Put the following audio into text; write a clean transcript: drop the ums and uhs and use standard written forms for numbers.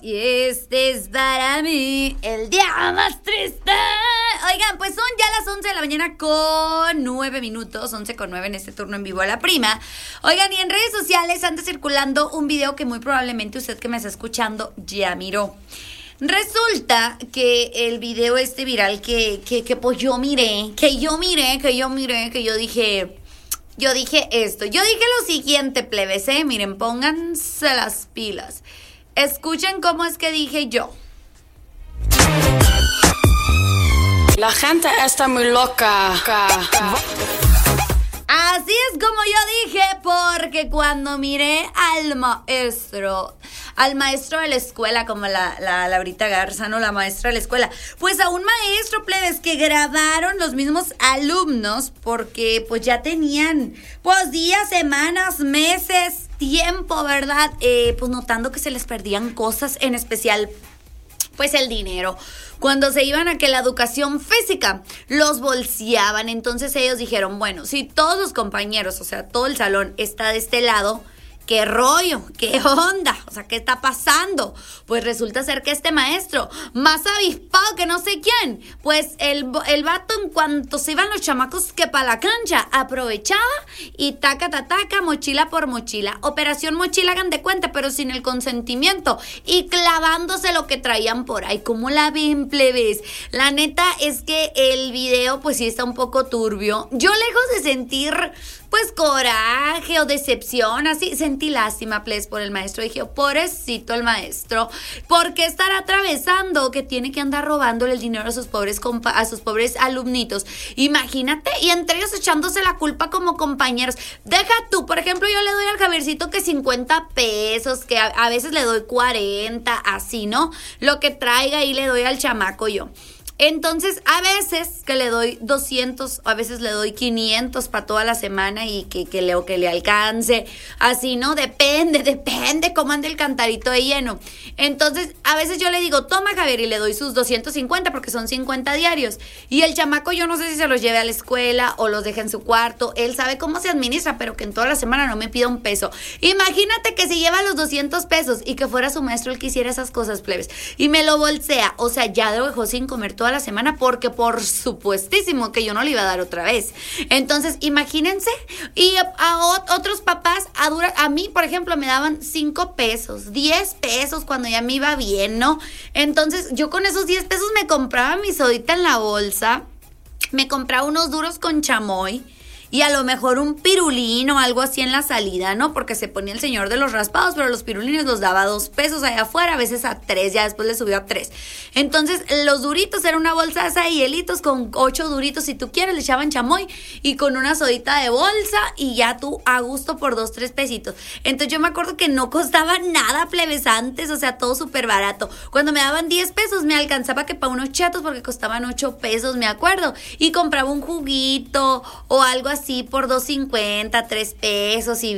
y este es para mí el día más triste. Oigan, pues son ya las 11 de la mañana con 9 minutos, 11:09 en este turno en vivo a la prima. Oigan, y en redes sociales anda circulando un video que muy probablemente usted que me está escuchando ya miró. Resulta que el video viral que pues yo dije esto. Yo dije lo siguiente, plebes, miren, pónganse las pilas. Escuchen cómo es que dije yo. La gente está muy loca. Así es como yo dije, porque cuando miré al maestro de la escuela, como la Laurita Garza, ¿no? La maestra de la escuela, pues a un maestro, plebes, que grabaron los mismos alumnos, porque pues ya tenían, pues días, semanas, meses, tiempo, ¿verdad? Pues notando que se les perdían cosas, en especial pues el dinero. Cuando se iban a que la educación física los bolseaban, entonces ellos dijeron, bueno, si todos los compañeros, o sea, todo el salón está de este lado, ¿qué rollo? ¿Qué onda? O sea, ¿qué está pasando? Pues resulta ser que este maestro, más avispado que no sé quién, pues el vato, en cuanto se iban los chamacos que para la cancha, aprovechaba y taca, mochila por mochila. Operación mochila, hagan de cuenta, pero sin el consentimiento y clavándose lo que traían por ahí. ¿Cómo la ven, plebes? La neta es que el video, pues sí está un poco turbio. Yo, lejos de sentir pues coraje o decepción, así, sentí lástima, plebes, por el maestro. Dije, pobrecito el maestro, ¿por qué estará atravesando que tiene que andar robándole el dinero a sus pobres alumnitos? Imagínate, y entre ellos echándose la culpa como compañeros. Deja tú, por ejemplo, yo le doy al Javiercito que 50 pesos, que a veces le doy 40, así, ¿no? Lo que traiga y le doy al chamaco yo. Entonces, a veces que le doy 200, a veces le doy 500 para toda la semana y que le alcance, así, ¿no? Depende cómo ande el cantarito de lleno. Entonces, a veces yo le digo, toma, Javier, y le doy sus 250 porque son 50 diarios. Y el chamaco, yo no sé si se los lleve a la escuela o los deje en su cuarto. Él sabe cómo se administra, pero que en toda la semana no me pida un peso. Imagínate que si lleva los 200 pesos y que fuera su maestro el que hiciera esas cosas, plebes, y me lo bolsea, o sea, ya lo dejó sin comer toda la semana, porque por supuestísimo que yo no le iba a dar otra vez. Entonces, imagínense, y a otros papás, a mí, por ejemplo, me daban 5 pesos, 10 pesos cuando ya me iba bien, ¿no? Entonces, yo con esos 10 pesos me compraba mi sodita en la bolsa, me compraba unos duros con chamoy, y a lo mejor un pirulín o algo así en la salida, ¿no? Porque se ponía el señor de los raspados, pero los pirulines los daba 2 pesos allá afuera, a veces a 3, ya después le subió a 3. Entonces, los duritos era una bolsa de hielitos con 8 duritos, si tú quieres, le echaban chamoy y con una sodita de bolsa y ya tú a gusto por 2, 3 pesitos. Entonces, yo me acuerdo que no costaba nada, plebes, antes, o sea, todo súper barato. Cuando me daban 10 pesos, me alcanzaba que para unos chatos porque costaban 8 pesos, me acuerdo. Y compraba un juguito o algo así por 2.50, 3 pesos y